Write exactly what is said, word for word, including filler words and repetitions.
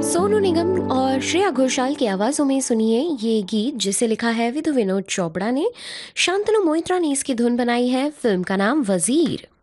सोनू निगम और श्रेया घोषाल की आवाज़ों में सुनिए ये गीत, जिसे लिखा है विधु विनोद चोपड़ा ने। शांतनु मोहित्रा ने इसकी धुन बनाई है। फिल्म का नाम वजीर।